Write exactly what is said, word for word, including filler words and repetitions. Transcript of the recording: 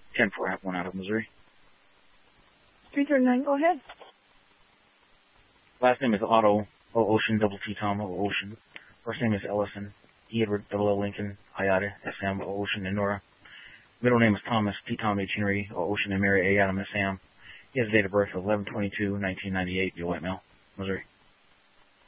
ten four, one out of Missouri. three thirty-nine, go ahead. Last name is Otto, O Ocean, double T Tom, O Ocean. First name is Ellison, E Edward, double L Lincoln, Hayata, S M, O Ocean, and Nora. Middle name is Thomas, T Tom H Henry, O Ocean, and Mary A Adam, S Sam. He has a date of birth of eleven twenty-two nineteen ninety-eight, via white male, Missouri.